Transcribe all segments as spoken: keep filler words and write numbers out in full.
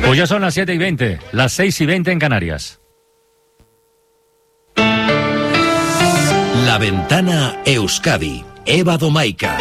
Pues ya son las siete y veinte, las seis y veinte en Canarias. La Ventana Euskadi, Eva Domaica.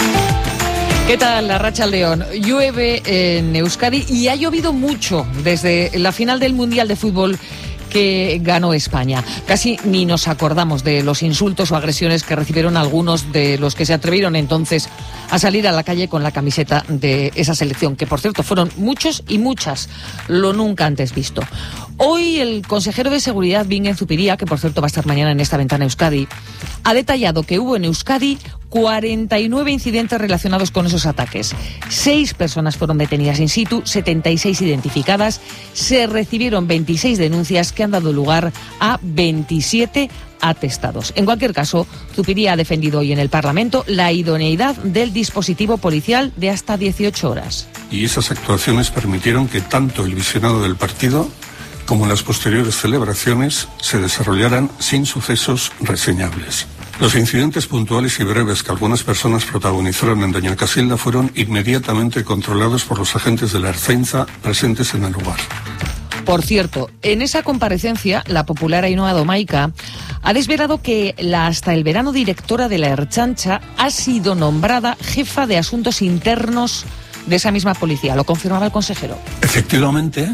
¿Qué tal, Arratsaldeon? Llueve en Euskadi y ha llovido mucho desde la final del Mundial de Fútbol que ganó España. Casi ni nos acordamos de los insultos o agresiones que recibieron algunos de los que se atrevieron entonces a salir a la calle con la camiseta de esa selección, que por cierto fueron muchos y muchas, lo nunca antes visto. Hoy el consejero de Seguridad, Bingen Zupiria, que por cierto va a estar mañana en esta Ventana Euskadi, ha detallado que hubo en Euskadi cuarenta y nueve incidentes relacionados con esos ataques. Seis personas fueron detenidas in situ, setenta y seis identificadas, se recibieron veintiséis denuncias que han dado lugar a veintisiete atestados. En cualquier caso, Zupiria ha defendido hoy en el Parlamento la idoneidad del dispositivo policial de hasta dieciocho horas. Y esas actuaciones permitieron que tanto el visionado del partido como las posteriores celebraciones se desarrollaran sin sucesos reseñables. Los incidentes puntuales y breves que algunas personas protagonizaron en Doña Casilda fueron inmediatamente controlados por los agentes de la Ertzaintza presentes en el lugar. Por cierto, en esa comparecencia, la popular Ainhoa Domaica ha desvelado que la hasta el verano directora de la Ertzaintza ha sido nombrada jefa de asuntos internos de esa misma policía. ¿Lo confirmaba el consejero? Efectivamente,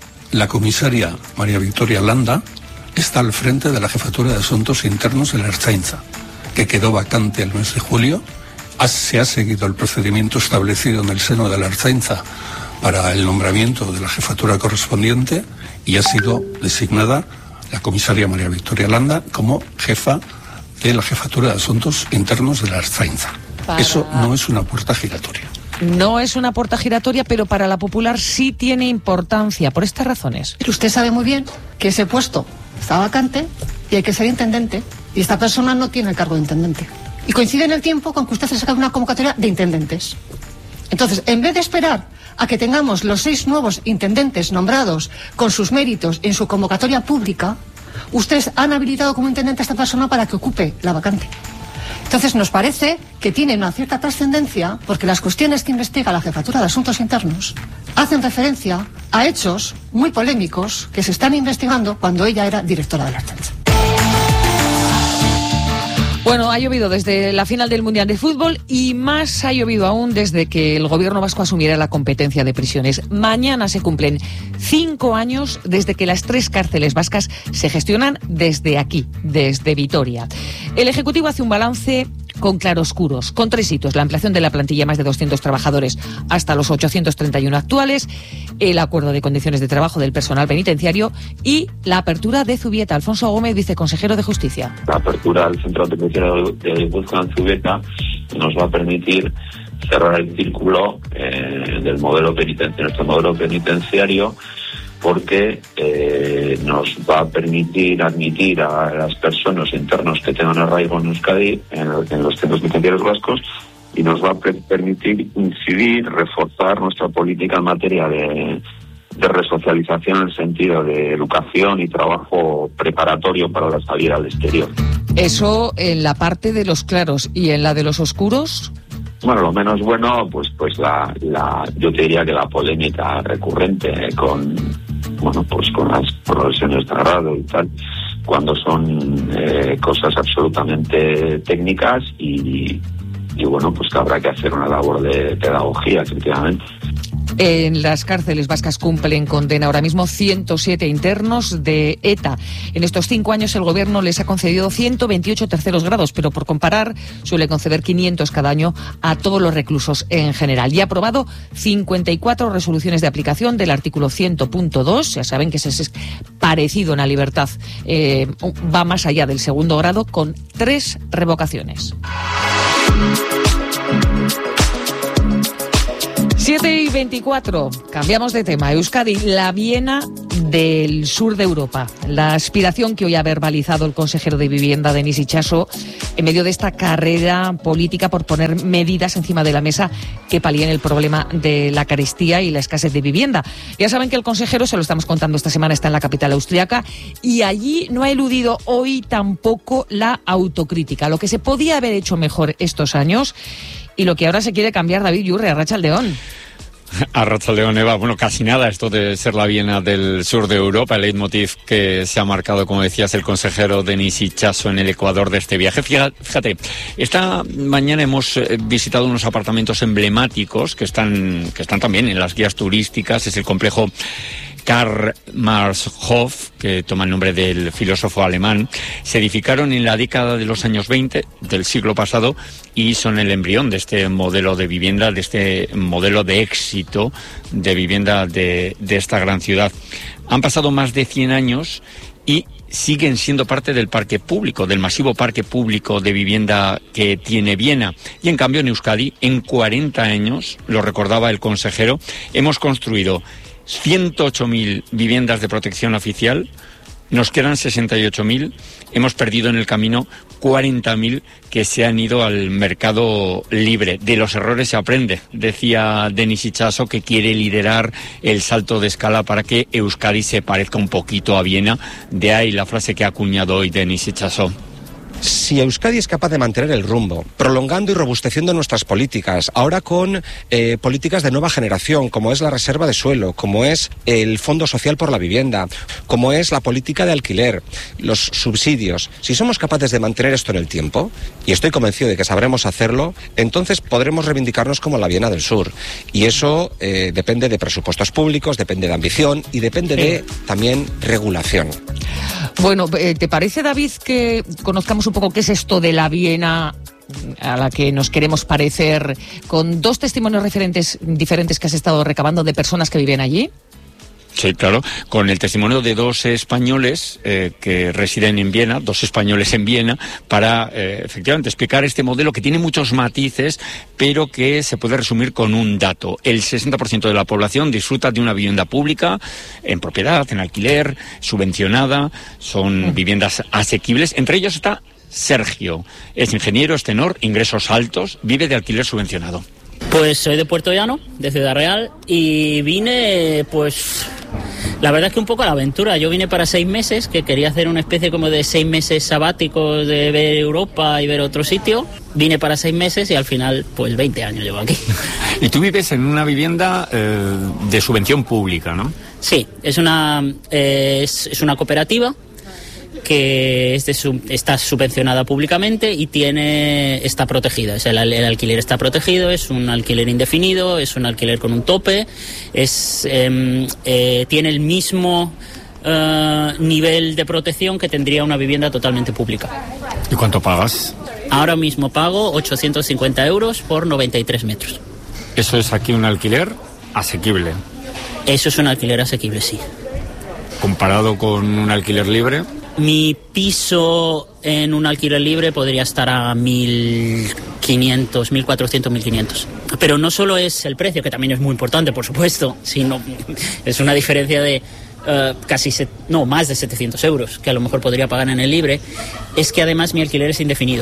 la comisaria María Victoria Landa está al frente de la jefatura de asuntos internos de la Ertzaintza, que quedó vacante el mes de julio. Se ha seguido el procedimiento establecido en el seno de la Ertzaintza para el nombramiento de la jefatura correspondiente y ha sido designada la comisaria María Victoria Landa como jefa de la jefatura de asuntos internos de la Ertzaintza. Para... Eso no es una puerta giratoria. No es una puerta giratoria, pero para la popular sí tiene importancia, por estas razones. Pero usted sabe muy bien que ese puesto está vacante y hay que ser intendente, y esta persona no tiene el cargo de intendente. Y coincide en el tiempo con que usted se saca una convocatoria de intendentes. Entonces, en vez de esperar a que tengamos los seis nuevos intendentes nombrados con sus méritos en su convocatoria pública, ustedes han habilitado como intendente a esta persona para que ocupe la vacante. Entonces nos parece que tiene una cierta trascendencia porque las cuestiones que investiga la Jefatura de Asuntos Internos hacen referencia a hechos muy polémicos que se están investigando cuando ella era directora de la Ertzaintza. Bueno, ha llovido desde la final del Mundial de Fútbol y más ha llovido aún desde que el gobierno vasco asumiera la competencia de prisiones. Mañana se cumplen cinco años desde que las tres cárceles vascas se gestionan desde aquí, desde Vitoria. El Ejecutivo hace un balance con claroscuros, con tres hitos: la ampliación de la plantilla a más de doscientos trabajadores hasta los ochocientos treinta y uno actuales, el acuerdo de condiciones de trabajo del personal penitenciario y la apertura de Zubieta. Alfonso Gómez, viceconsejero de Justicia. La apertura del centro penitenciario de Guipúzcoa en Zubieta nos va a permitir cerrar el círculo eh, del modelo penitenciario, nuestro modelo penitenciario, porque eh, nos va a permitir admitir a las personas internos que tengan arraigo en Euskadi, en, en los centros penitenciarios vascos, y nos va a pre- permitir incidir, reforzar nuestra política en materia de, de resocialización en el sentido de educación y trabajo preparatorio para la salida al exterior. Eso en la parte de los claros, ¿y en la de los oscuros? Bueno, lo menos bueno, pues pues la, la yo te diría que la polémica recurrente con, bueno, pues con las progresiones de grado y tal, cuando son eh, cosas absolutamente técnicas y, y bueno, pues que habrá que hacer una labor de pedagogía, efectivamente. En las cárceles vascas cumplen condena ahora mismo ciento siete internos de ETA. En estos cinco años el gobierno les ha concedido ciento veintiocho terceros grados, pero por comparar suele conceder quinientos cada año a todos los reclusos en general. Y ha aprobado cincuenta y cuatro resoluciones de aplicación del artículo cien punto dos. Ya saben que ese es parecido en la libertad. Eh, va más allá del segundo grado con tres revocaciones. siete y veinticuatro, cambiamos de tema. Euskadi, la Viena del sur de Europa. La aspiración que hoy ha verbalizado el consejero de Vivienda, Denis Itxaso, en medio de esta carrera política por poner medidas encima de la mesa que palíen el problema de la carestía y la escasez de vivienda. Ya saben que el consejero, se lo estamos contando esta semana, está en la capital austriaca y allí no ha eludido hoy tampoco la autocrítica. Lo que se podía haber hecho mejor estos años y lo que ahora se quiere cambiar. David Yurre, Arratsaldeon. Arratsaldeon, Eva. Bueno, casi nada esto de ser la Viena del sur de Europa, el leitmotiv que se ha marcado, como decías, el consejero Denis Itxaso en el Ecuador de este viaje. Fíjate, esta mañana hemos visitado unos apartamentos emblemáticos que están, que están también en las guías turísticas. Es el complejo Karl-Marx-Hof, que toma el nombre del filósofo alemán. Se edificaron en la década de los años veinte del siglo pasado y son el embrión de este modelo de vivienda, de este modelo de éxito de vivienda de, de esta gran ciudad. Han pasado más de cien años y siguen siendo parte del parque público, del masivo parque público de vivienda que tiene Viena. Y en cambio en Euskadi, en cuarenta años, lo recordaba el consejero, hemos construido ciento ocho mil viviendas de protección oficial, nos quedan sesenta y ocho mil, hemos perdido en el camino cuarenta mil que se han ido al mercado libre. De los errores se aprende, decía Denis Itxaso, que quiere liderar el salto de escala para que Euskadi se parezca un poquito a Viena. De ahí la frase que ha acuñado hoy Denis Itxaso. Si Euskadi es capaz de mantener el rumbo, prolongando y robusteciendo nuestras políticas, ahora con eh, políticas de nueva generación, como es la reserva de suelo, como es el Fondo Social por la Vivienda, como es la política de alquiler, los subsidios, si somos capaces de mantener esto en el tiempo, y estoy convencido de que sabremos hacerlo, entonces podremos reivindicarnos como la Viena del Sur. Y eso eh, depende de presupuestos públicos, depende de ambición y depende de también regulación. Bueno, ¿te parece, David, que conozcamos un poco qué es esto de la Viena a la que nos queremos parecer, con dos testimonios referentes diferentes que has estado recabando de personas que viven allí? Sí, claro, con el testimonio de dos españoles eh, que residen en Viena, dos españoles en Viena, para eh, efectivamente explicar este modelo que tiene muchos matices, pero que se puede resumir con un dato. El sesenta por ciento de la población disfruta de una vivienda pública, en propiedad, en alquiler, subvencionada, son viviendas asequibles. Entre ellos está Sergio, es ingeniero, es tenor, ingresos altos, vive de alquiler subvencionado. Pues soy de Puerto Llano, de Ciudad Real, y vine, pues, la verdad es que un poco a la aventura. Yo vine para seis meses, que quería hacer una especie como de seis meses sabáticos de ver Europa y ver otro sitio. Vine para seis meses y al final, pues, veinte años llevo aquí. Y tú vives en una vivienda eh, de subvención pública, ¿no? Sí, es una, eh, es, es una cooperativa que es de su, está subvencionada públicamente y tiene está protegida. Es el, el alquiler está protegido, es un alquiler indefinido, es un alquiler con un tope, es eh, eh, tiene el mismo eh, nivel de protección que tendría una vivienda totalmente pública. ¿Y cuánto pagas? Ahora mismo pago ochocientos cincuenta euros por noventa y tres metros. ¿Eso es aquí un alquiler asequible? Eso es un alquiler asequible, sí. ¿Comparado con un alquiler libre? Mi piso en un alquiler libre podría estar a mil quinientos, mil cuatrocientos, mil quinientos. Pero no solo es el precio, que también es muy importante, por supuesto, sino es una diferencia de uh, casi, set, no, más de setecientos euros, que a lo mejor podría pagar en el libre. Es que además mi alquiler es indefinido,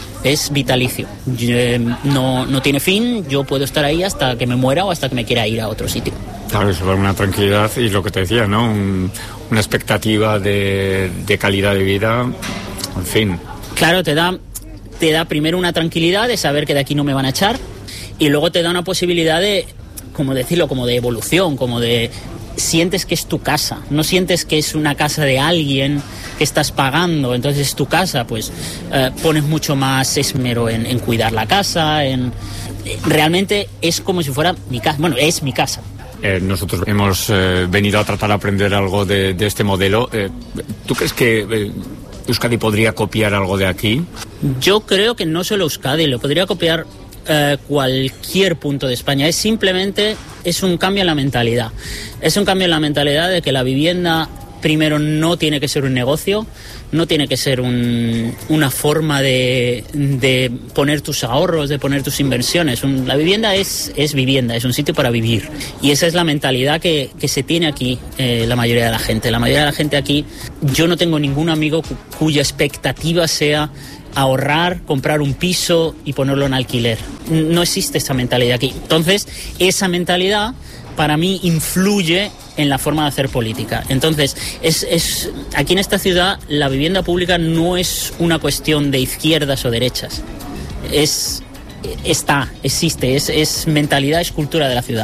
es vitalicio. Yo, no, no tiene fin, yo puedo estar ahí hasta que me muera o hasta que me quiera ir a otro sitio. Claro, eso da una tranquilidad y lo que te decía, ¿no? Un, una expectativa de, de calidad de vida, en fin. Claro, te da, te da primero una tranquilidad de saber que de aquí no me van a echar y luego te da una posibilidad de, como decirlo, como de evolución, como de... Sientes que es tu casa, no sientes que es una casa de alguien que estás pagando, entonces es tu casa, pues eh, pones mucho más esmero en, en cuidar la casa, en realmente es como si fuera mi casa, bueno, es mi casa. Eh, nosotros hemos eh, venido a tratar de aprender algo de, de este modelo. Eh, ¿Tú crees que eh, Euskadi podría copiar algo de aquí? Yo creo que no solo Euskadi, lo podría copiar eh, cualquier punto de España. Es simplemente, es un cambio en la mentalidad. Es un cambio en la mentalidad de que la vivienda, primero, no tiene que ser un negocio, no tiene que ser un, una forma de, de poner tus ahorros, de poner tus inversiones. Un, la vivienda es, es vivienda, es un sitio para vivir. Y esa es la mentalidad que, que se tiene aquí eh, la mayoría de la gente. La mayoría de la gente aquí, yo no tengo ningún amigo cu- cuya expectativa sea ahorrar, comprar un piso y ponerlo en alquiler. No existe esa mentalidad aquí. Entonces, esa mentalidad para mí influye en la forma de hacer política. Entonces, es, es, aquí en esta ciudad la vivienda pública no es una cuestión de izquierdas o derechas. Es, está, existe, es, es mentalidad, es cultura de la ciudad.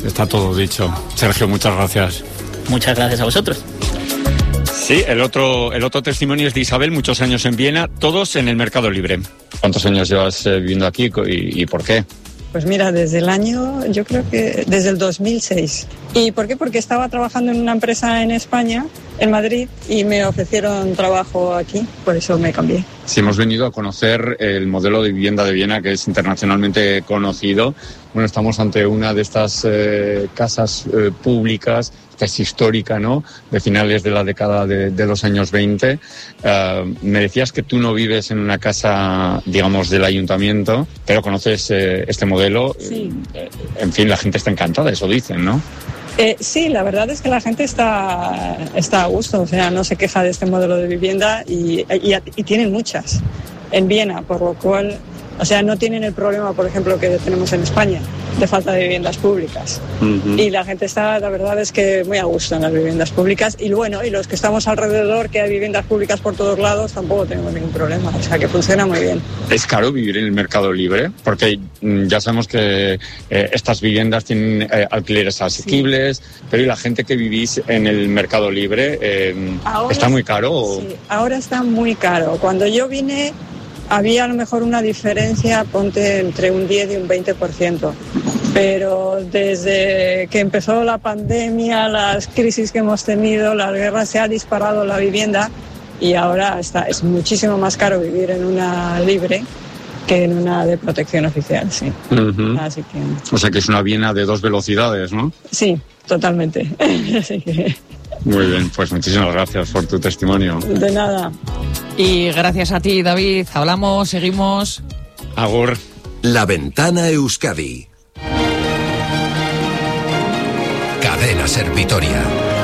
está todo dicho. Sergio, muchas gracias. Muchas gracias a vosotros. Sí, el otro, el otro testimonio es de Isabel, muchos años en Viena, todos en el Mercado Libre. ¿Cuántos años llevas eh, viviendo aquí y, y por qué? Pues mira, desde el año, yo creo que desde el dos mil seis. ¿Y por qué? Porque estaba trabajando en una empresa en España, en Madrid, y me ofrecieron trabajo aquí, por eso me cambié. Sí, hemos venido a conocer el modelo de vivienda de Viena, que es internacionalmente conocido. Bueno, estamos ante una de estas eh, casas eh, públicas, que es histórica, ¿no?, de finales de la década de, de los años veinte. Uh, me decías que tú no vives en una casa, digamos, del ayuntamiento, pero conoces eh, este modelo. Sí. Eh, en fin, la gente está encantada, eso dicen, ¿no? Eh, sí, la verdad es que la gente está, está a gusto, o sea, no se queja de este modelo de vivienda y, y, y tienen muchas en Viena, por lo cual, o sea, no tienen el problema, por ejemplo, que tenemos en España, de falta de viviendas públicas. Uh-huh. Y la gente está, la verdad es que muy a gusto en las viviendas públicas. Y bueno, y los que estamos alrededor, que hay viviendas públicas por todos lados, tampoco tenemos ningún problema. O sea, que funciona muy bien. ¿Es caro vivir en el Mercado Libre? Porque ya sabemos que eh, estas viviendas tienen eh, alquileres asequibles, sí. Pero ¿y la gente que vivís en el Mercado Libre eh, está muy caro? ¿O? Sí, ahora está muy caro. Cuando yo vine, había a lo mejor una diferencia, ponte, entre un diez y un veinte por ciento. Pero desde que empezó la pandemia, las crisis que hemos tenido, las guerras, se ha disparado la vivienda y ahora está, es muchísimo más caro vivir en una libre que en una de protección oficial, sí. Uh-huh. Así que... O sea que es una Viena de dos velocidades, ¿no? Sí, totalmente. Así que... Muy bien, pues muchísimas gracias por tu testimonio. De nada. Y gracias a ti, David. Hablamos, seguimos. Agur. La Ventana Euskadi. Cadena Ser Vitoria.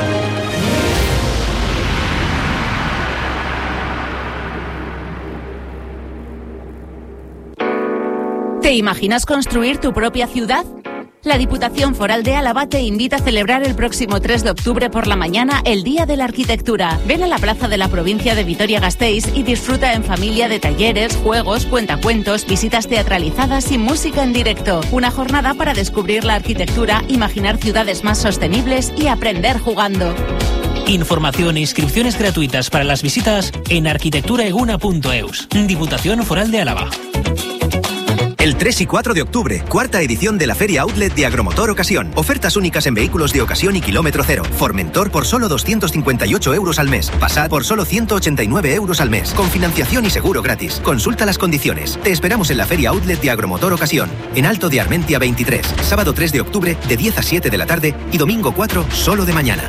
¿Te imaginas construir tu propia ciudad? La Diputación Foral de Álava te invita a celebrar el próximo tres de octubre por la mañana el Día de la Arquitectura. Ven a la plaza de la provincia de Vitoria-Gasteiz y disfruta en familia de talleres, juegos, cuentacuentos, visitas teatralizadas y música en directo. Una jornada para descubrir la arquitectura, imaginar ciudades más sostenibles y aprender jugando. Información e inscripciones gratuitas para las visitas en arquitecturaeguna punto eus. Diputación Foral de Álava. El tres y cuatro de octubre, cuarta edición de la Feria Outlet de Agromotor Ocasión. Ofertas únicas en vehículos de ocasión y kilómetro cero. Formentor por solo doscientos cincuenta y ocho euros al mes. Passat por solo ciento ochenta y nueve euros al mes. Con financiación y seguro gratis. Consulta las condiciones. Te esperamos en la Feria Outlet de Agromotor Ocasión. En Alto de Armentia veintitrés. Sábado tres de octubre de diez a siete de la tarde y domingo cuatro solo de mañana.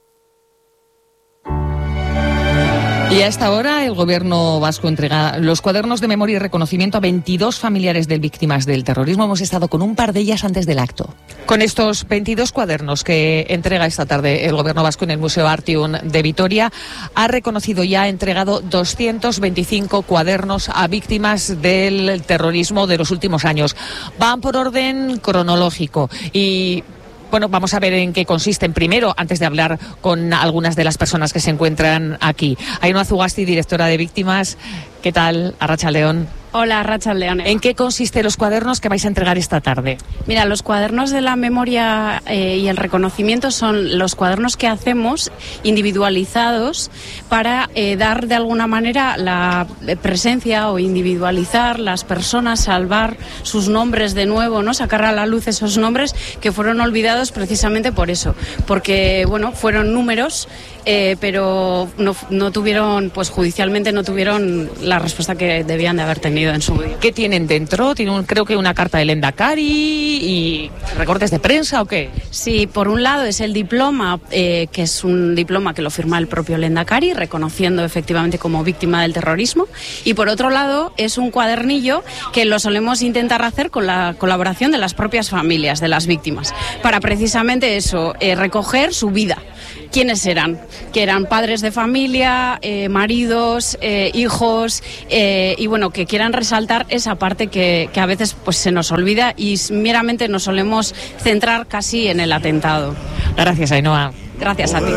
Y a esta hora el Gobierno vasco entrega los cuadernos de memoria y reconocimiento a veintidós familiares de víctimas del terrorismo. Hemos estado con un par de ellas antes del acto. Con estos veintidós cuadernos que entrega esta tarde el Gobierno vasco en el Museo Artium de Vitoria, ha reconocido y ha entregado doscientos veinticinco cuadernos a víctimas del terrorismo de los últimos años. Van por orden cronológico y... Bueno, vamos a ver en qué consisten. Primero, antes de hablar con algunas de las personas que se encuentran aquí. Ainhoa Zugasti, directora de Víctimas. ¿Qué tal, Arratsaldeon? Hola, Arratsaldeon. ¿En qué consisten los cuadernos que vais a entregar esta tarde? Mira, los cuadernos de la memoria eh, y el reconocimiento son los cuadernos que hacemos individualizados para eh, dar de alguna manera la presencia o individualizar las personas, salvar sus nombres de nuevo, ¿no? Sacar a la luz esos nombres que fueron olvidados precisamente por eso, porque bueno, fueron números, eh, pero no, no tuvieron, pues judicialmente no tuvieron la respuesta que debían de haber tenido en su día. ¿Qué tienen dentro? Tienen un, creo que una carta del Lehendakari y recortes de prensa, ¿o qué? Sí, por un lado es el diploma, eh, que es un diploma que lo firma el propio Lehendakari, reconociendo efectivamente como víctima del terrorismo, y por otro lado es un cuadernillo que lo solemos intentar hacer con la colaboración de las propias familias de las víctimas, para precisamente eso, eh, recoger su vida. ¿Quiénes eran? Que eran padres de familia, eh, maridos, eh, hijos, eh, y bueno, que quieran resaltar esa parte que, que a veces pues se nos olvida y meramente nos solemos centrar casi en el atentado. Gracias, Ainhoa. Gracias a ti.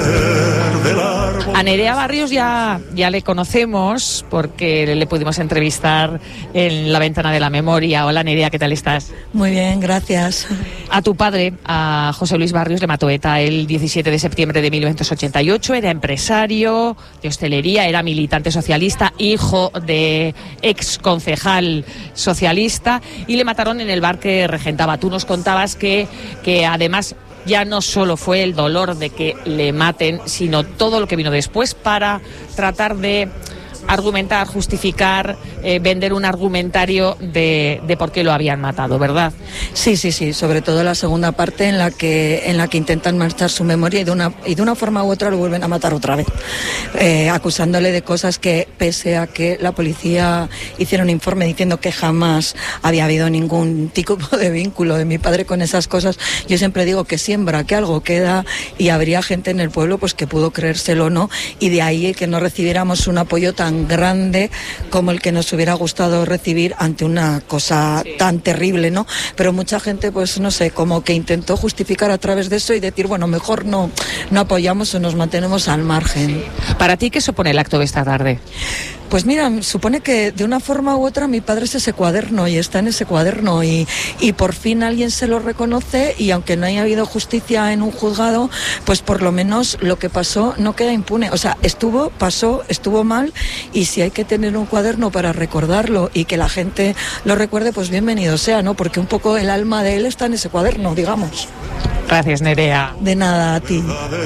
A Nerea Barrios ya, ya le conocemos porque le pudimos entrevistar en La Ventana de la Memoria. Hola, Nerea, ¿qué tal estás? Muy bien, gracias. A tu padre, a José Luis Barrios, le mató ETA el diecisiete de septiembre de mil novecientos ochenta y ocho. Era empresario de hostelería, era militante socialista, hijo de ex concejal socialista, y le mataron en el bar que regentaba. Tú nos contabas que, que además ya no solo fue el dolor de que le maten, sino todo lo que vino después para tratar de argumentar, justificar, eh, vender un argumentario de, de por qué lo habían matado, ¿verdad? Sí, sí, sí, sobre todo la segunda parte en la que en la que intentan manchar su memoria y de una y de una forma u otra lo vuelven a matar otra vez, eh, acusándole de cosas que, pese a que la policía hiciera un informe diciendo que jamás había habido ningún tipo de vínculo de mi padre con esas cosas, yo siempre digo que siembra, que algo queda, y habría gente en el pueblo pues que pudo creérselo o no, y de ahí que no recibiéramos un apoyo tan grande como el que nos hubiera gustado recibir ante una cosa sí. tan terrible, ¿no? Pero mucha gente, pues no sé, como que intentó justificar a través de eso y decir, bueno, mejor no, no apoyamos o nos mantenemos al margen. ¿Para ti qué supone el acto de esta tarde? Pues mira, supone que de una forma u otra mi padre es ese cuaderno y está en ese cuaderno y, y por fin alguien se lo reconoce, y aunque no haya habido justicia en un juzgado, pues por lo menos lo que pasó no queda impune. O sea, estuvo, pasó, estuvo mal, y si hay que tener un cuaderno para recordarlo y que la gente lo recuerde, pues bienvenido sea, ¿no? Porque un poco el alma de él está en ese cuaderno, digamos. Gracias, Nerea. De nada, a ti.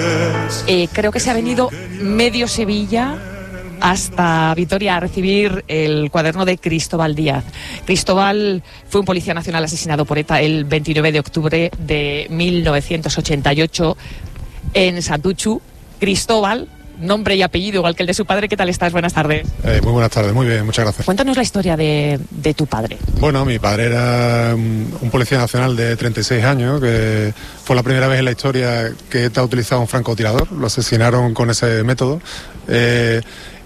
Eh, creo que se ha venido medio Sevilla hasta Vitoria a recibir el cuaderno de Cristóbal Díaz. Cristóbal fue un policía nacional asesinado por ETA el veintinueve de octubre de mil novecientos ochenta y ocho en Santuchu. Cristóbal, nombre y apellido igual que el de su padre. ¿Qué tal estás? Buenas tardes. Eh, muy buenas tardes, muy bien, muchas gracias. Cuéntanos la historia de, de tu padre. Bueno, mi padre era un, un policía nacional de treinta y seis años, que fue la primera vez en la historia que ETA ha utilizado un francotirador. Lo asesinaron con ese método. Eh,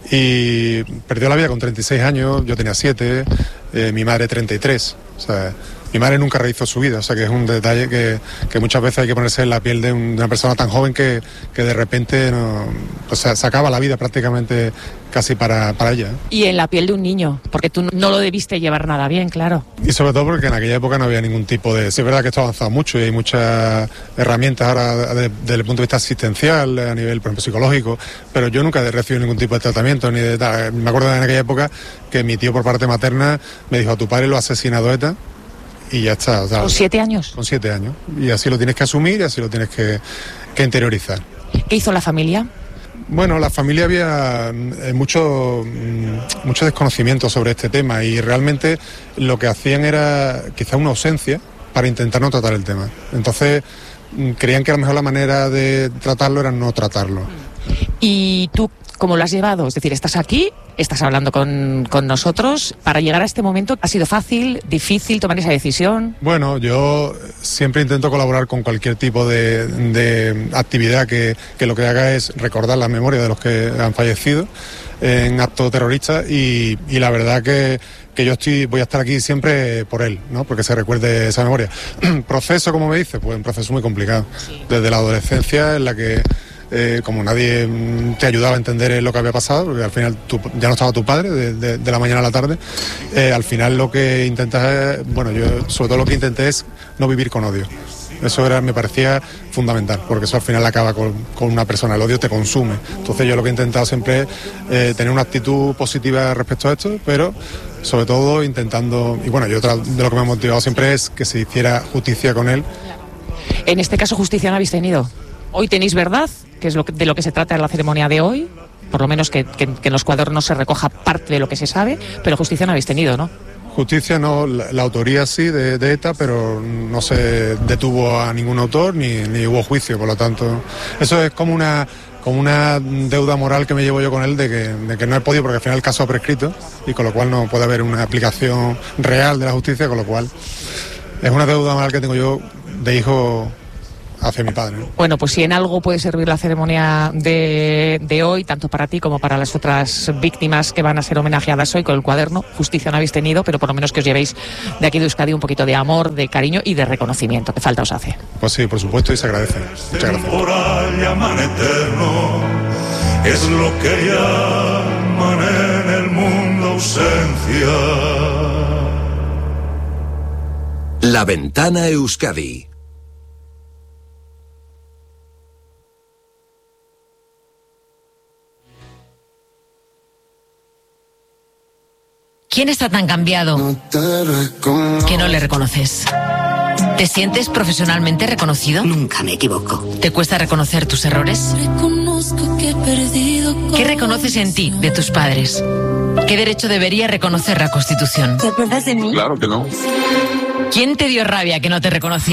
y perdió la vida con treinta y seis años, yo tenía siete, eh, mi madre treinta y tres, o sea, mi madre nunca rehizo su vida, o sea que es un detalle que, que muchas veces hay que ponerse en la piel de, un, de una persona tan joven que, que de repente no, o sea, se acaba la vida prácticamente casi para, para ella. Y en la piel de un niño, porque tú no lo debiste llevar nada bien, claro. Y sobre todo porque en aquella época no había ningún tipo de... Sí, es verdad que esto ha avanzado mucho y hay muchas herramientas ahora de, desde el punto de vista asistencial, a nivel, por ejemplo, psicológico, pero yo nunca he recibido ningún tipo de tratamiento, ni de tal. Me acuerdo en aquella época que mi tío por parte materna me dijo, a tu padre lo ha asesinado ETA, y ya está. O sea, ¿Con siete años? Con siete años. Y así lo tienes que asumir y así lo tienes que, que interiorizar. ¿Qué hizo la familia? Bueno, la familia había eh, mucho, mucho desconocimiento sobre este tema y realmente lo que hacían era quizá una ausencia para intentar no tratar el tema. Entonces creían que la mejor la manera de tratarlo era no tratarlo. ¿Y tú cómo lo has llevado? Es decir, estás aquí, estás hablando con, con nosotros. Para llegar a este momento, ¿ha sido fácil, difícil tomar esa decisión? Bueno, yo siempre intento colaborar con cualquier tipo de, de actividad que, que lo que haga es recordar la memoria de los que han fallecido en actos terroristas y, y la verdad que, que yo estoy voy a estar aquí siempre por él, ¿no? Porque se recuerde esa memoria. Proceso, como me dice, pues un proceso muy complicado. Sí. Desde la adolescencia, en la que Eh, como nadie te ayudaba a entender lo que había pasado, porque al final tu, ya no estaba tu padre de, de, de la mañana a la tarde, eh, al final lo que intentas es, bueno, yo sobre todo lo que intenté es no vivir con odio. Eso era, me parecía fundamental, porque eso al final acaba con, con una persona, el odio te consume. Entonces yo lo que he intentado siempre es eh, tener una actitud positiva respecto a esto, pero sobre todo intentando, y bueno, yo otra de lo que me ha motivado siempre es que se hiciera justicia con él. En este caso, justicia no habéis tenido. Hoy tenéis verdad, que es lo que, de lo que se trata en la ceremonia de hoy, por lo menos que, que, que en los cuadernos se recoja parte de lo que se sabe, pero justicia no habéis tenido, ¿no? Justicia no, la, la autoría sí de, de ETA, pero no se detuvo a ningún autor ni, ni hubo juicio, por lo tanto, eso es como una como una deuda moral que me llevo yo con él de que, de que no he podido, porque al final el caso ha prescrito y con lo cual no puede haber una aplicación real de la justicia, con lo cual es una deuda moral que tengo yo de hijo hacia mi padre, ¿no? Bueno, pues si en algo puede servir la ceremonia de, de hoy, tanto para ti como para las otras víctimas que van a ser homenajeadas hoy con el cuaderno, justicia no habéis tenido, pero por lo menos que os llevéis de aquí de Euskadi un poquito de amor, de cariño y de reconocimiento, que falta os hace. Pues sí, por supuesto, y se agradece. Muchas gracias. Llaman eterno, es lo que llaman en el mundo ausencia. La Ventana Euskadi. ¿Quién está tan cambiado que no le reconoces? ¿Te sientes profesionalmente reconocido? Nunca me equivoco. ¿Te cuesta reconocer tus errores? Que he perdido ¿Qué reconoces en ti de tus padres? ¿Qué derecho debería reconocer la Constitución? ¿Te acuerdas de mí? Claro que no. ¿Quién te dio rabia que no te reconocía?